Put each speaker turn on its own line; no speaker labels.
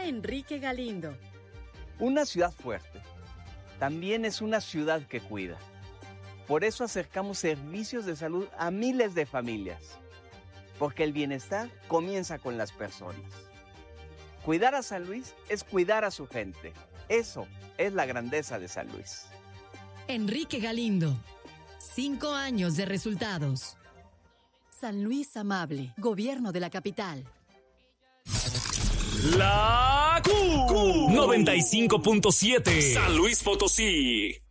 Habla Enrique Galindo.
Una ciudad fuerte también es una ciudad que cuida. Por eso acercamos servicios de salud a miles de familias. Porque el bienestar comienza con las personas. Cuidar a San Luis es cuidar a su gente. Eso es la grandeza de San Luis.
Enrique Galindo. 5 años de resultados.
San Luis Amable, Gobierno de la Capital.
La Q 95.7 San Luis Potosí.